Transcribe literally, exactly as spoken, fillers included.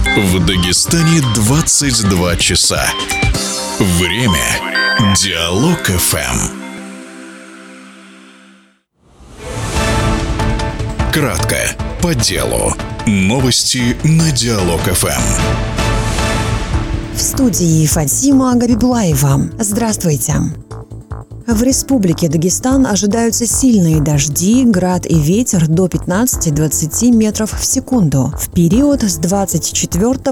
В Дагестане двадцать два часа. Время Диалог эф эм. Кратко, по делу. Новости на Диалог эф эм. В студии Фатима Габибулаева. Здравствуйте. В Республике Дагестан ожидаются сильные дожди, град и ветер до пятнадцати-двадцати метров в секунду в период с двадцать четвёртого